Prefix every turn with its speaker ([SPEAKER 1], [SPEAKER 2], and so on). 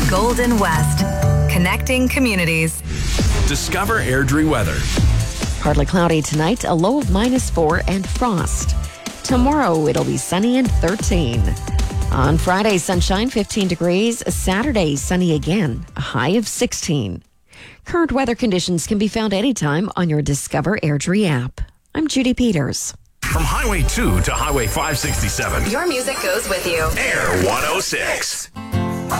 [SPEAKER 1] Golden West. Connecting communities.
[SPEAKER 2] Discover Airdrie weather.
[SPEAKER 3] Partly cloudy tonight, a low of -4 and frost. Tomorrow, it'll be sunny and 13. On Friday, sunshine, 15 degrees. Saturday, sunny again, a high of 16. Current weather conditions can be found anytime on your Discover Airdrie app. I'm Judy Peters.
[SPEAKER 2] From Highway 2 to Highway 567.
[SPEAKER 1] Your music goes with you.
[SPEAKER 2] Air 106.